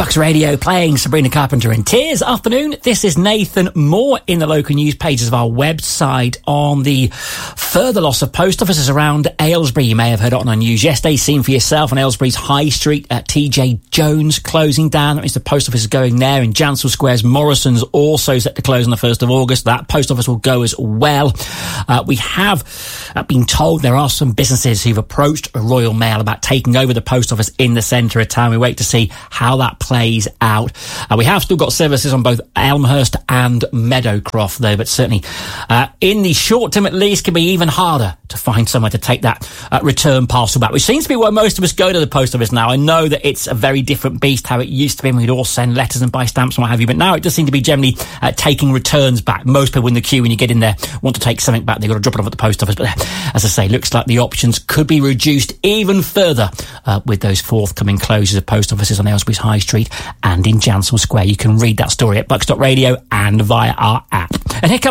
Bucks Radio playing Sabrina Carpenter in Tears. Afternoon, this is Nathan Moore in the local news pages of our website on the further loss of post offices around Aylesbury. You may have heard it on our news yesterday. Seen for yourself on Aylesbury's High Street at TJ Jones closing down. That means the post office is going there. In Jansel Square's Morrison's also set to close on the 1st of August. That post office will go as well. We have been told there are some businesses who've approached Royal Mail about taking over the post office in the centre of town. We wait to see how that plays out. We have still got services on both Elmhurst and Meadowcroft though, but certainly in the short term at least can be even harder to find somewhere to take that return parcel back, which seems to be where most of us go to the post office now. I know that it's a very different beast how it used to be when we'd all send letters and buy stamps and what have you, but now it does seem to be generally taking returns back. Most people in the queue when you get in there want to take something back, they've got to drop it off at the post office, but as I say, looks like the options could be reduced even further with those forthcoming closures of post offices on Aylesbury's High Street and in Jansel Square. You can read that story at bucks.radio and via our app. And here comes